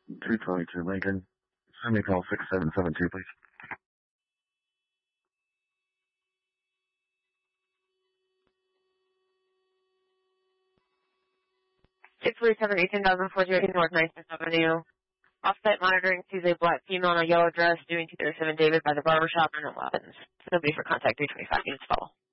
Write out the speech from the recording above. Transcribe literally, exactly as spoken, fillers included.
two twenty-two Lincoln. Send me call six seven seven two, please. six forty-seven, eighteen thousand four hundred eighteen North ninth Avenue. Off-site monitoring sees a black female in a yellow dress doing two thirty-seven David by the barbershop and no weapons. Nobody for contact three twenty-five units follow.